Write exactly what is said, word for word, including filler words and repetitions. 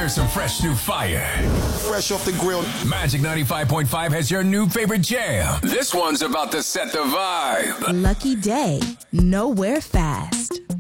Here's some fresh new fire. Fresh off the grill. Magic ninety-five point five has your new favorite jam. This one's about to set the vibe. Lucky Day, Nowhere Fast.